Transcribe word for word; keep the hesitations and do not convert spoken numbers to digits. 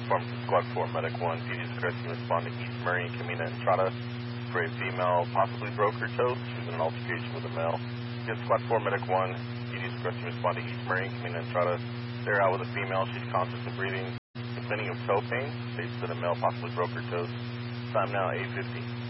Platform to Squad four, Medic one. P D's requesting to respond to East Marine, Camina Entrada for a female, possibly broke her toes. She was in an altercation with a male. Again, Squad four, Medic one. P D's requesting to respond to East Marine, Camina Entrada. They're out with a female. She's conscious and breathing. Complaining of toe pain. States that a male possibly broke her toes. Time now, eight fifty.